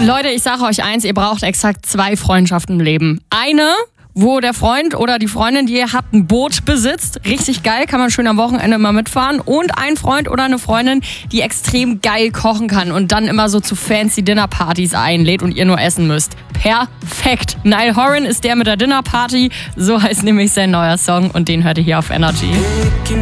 Leute, ich sage euch eins, ihr braucht exakt 2 Freundschaften im Leben. Eine, wo der Freund oder die Freundin, die ihr habt, ein Boot besitzt. Richtig geil, kann man schön am Wochenende mal mitfahren. Und ein Freund oder eine Freundin, die extrem geil kochen kann und dann immer so zu fancy Dinnerpartys einlädt und ihr nur essen müsst. Perfekt. Niall Horan ist der mit der Dinnerparty. So heißt nämlich sein neuer Song und den hört ihr hier auf Energy.